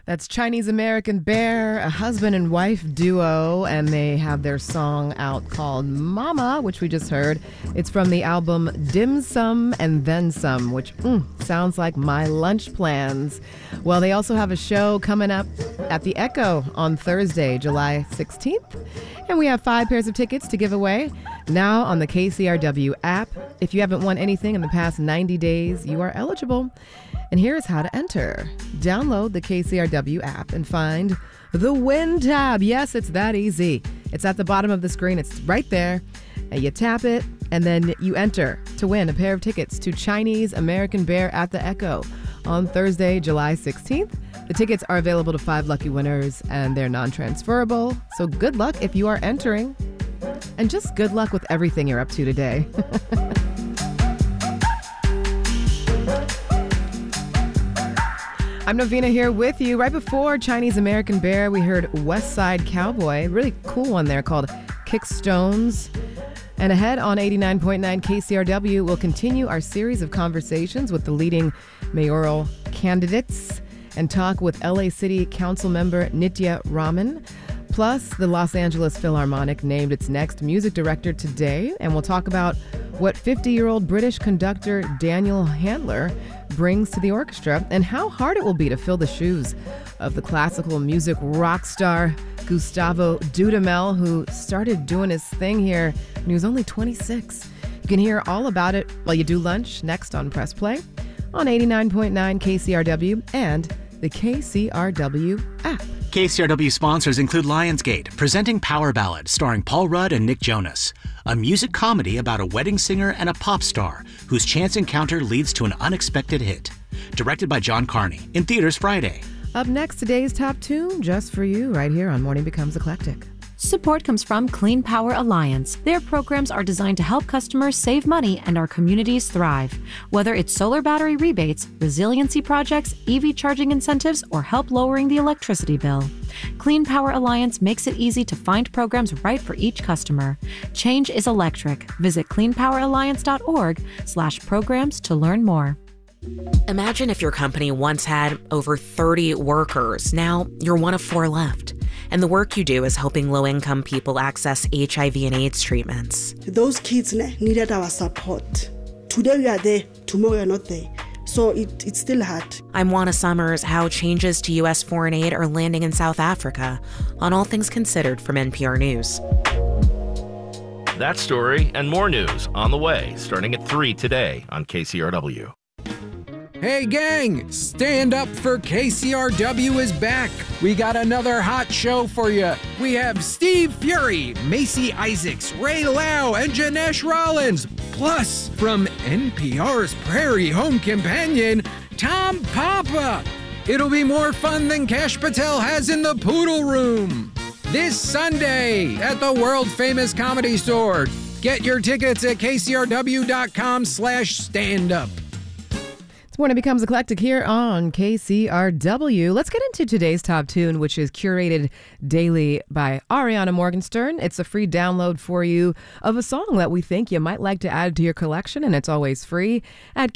That's Chinese American Bear, a husband and wife duo, and they have their song out called Mama, which we just heard. It's from the album Dim Sum and Then Some, which sounds like my lunch plans. Well, they also have a show coming up at the Echo on Thursday, July 16th. And we have 5 pairs of tickets to give away now on the KCRW app. If you haven't won anything in the past 90 days, you are eligible. And here's how to enter. Download the KCRW app and find the Win tab. Yes, it's that easy. It's at the bottom of the screen. It's right there. And you tap it, and then you enter to win a pair of tickets to Chinese American Bear at the Echo on Thursday, July 16th. The tickets are available to 5 lucky winners, and they're non-transferable. So good luck if you are entering. And just good luck with everything you're up to today. I'm Novena here with you. Right before Chinese American Bear, we heard West Side Cowboy. Really cool one there called Kick Stones. And ahead on 89.9 KCRW, we'll continue our series of conversations with the leading mayoral candidates and talk with LA City Council member Nitya Raman. Plus, the Los Angeles Philharmonic named its next music director today, and we'll talk about what 50-year-old British conductor Daniel Handler brings to the orchestra and how hard it will be to fill the shoes of the classical music rock star Gustavo Dudamel, who started doing his thing here when he was only 26. You can hear all about it while you do lunch next on Press Play on 89.9 KCRW and the KCRW app. KCRW sponsors include Lionsgate, presenting Power Ballad, starring Paul Rudd and Nick Jonas, a music comedy about a wedding singer and a pop star whose chance encounter leads to an unexpected hit. Directed by John Carney, in theaters Friday. Up next, today's top tune, just for you, right here on Morning Becomes Eclectic. Support comes from Clean Power Alliance. Their programs are designed to help customers save money and our communities thrive. Whether it's solar battery rebates, resiliency projects, EV charging incentives, or help lowering the electricity bill, Clean Power Alliance makes it easy to find programs right for each customer. Change is electric. Visit cleanpoweralliance.org/programs to learn more. Imagine if your company once had over 30 workers. Now you're one of 4 left. And the work you do is helping low-income people access HIV and AIDS treatments. Those kids needed our support. Today we are there, tomorrow we are not there. So it's still hard. I'm Juana Summers. How changes to U.S. foreign aid are landing in South Africa on All Things Considered from NPR News. That story and more news on the way, starting at 3 today on KCRW. Hey gang, Stand Up for KCRW is back. We got another hot show for you. We have Steve Fury, Macy Isaacs, Ray Lau, and Janesh Rollins. Plus, from NPR's Prairie Home Companion, Tom Papa. It'll be more fun than Kash Patel has in the Poodle Room. This Sunday at the world-famous Comedy Store. Get your tickets at kcrw.com/standup. Morning Becomes Eclectic here on KCRW. Let's get into today's top tune, which is curated daily by Ariana Morgenstern. It's a free download for you of a song that we think you might like to add to your collection, and it's always free at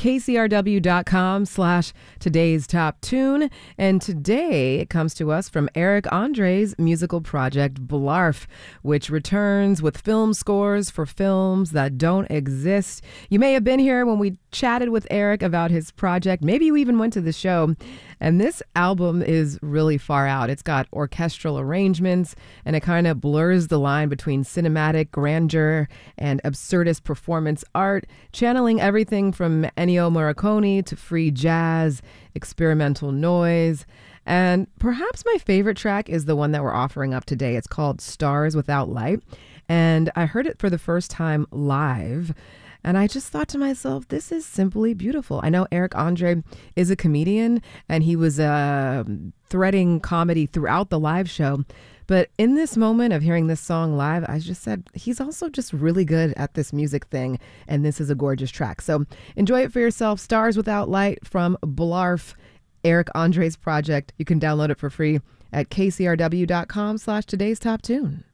kcrw.com/today's top tune. And today it comes to us from Eric Andre's musical project Blarf, which returns with film scores for films that don't exist. You may have been here when we chatted with Eric about his project. Maybe you even went to the show. And this album is really far out. It's got orchestral arrangements, and it kind of blurs the line between cinematic grandeur and absurdist performance art, channeling everything from Ennio Morricone to free jazz, experimental noise. And perhaps my favorite track is the one that we're offering up today. It's called Stars Without Light. And I heard it for the first time live. And I just thought to myself, this is simply beautiful. I know Eric Andre is a comedian, and he was threading comedy throughout the live show. But in this moment of hearing this song live, I just said, he's also just really good at this music thing. And this is a gorgeous track. So enjoy it for yourself. Stars Without Light from Blarf, Eric Andre's project. You can download it for free at kcrw.com/today's top tune.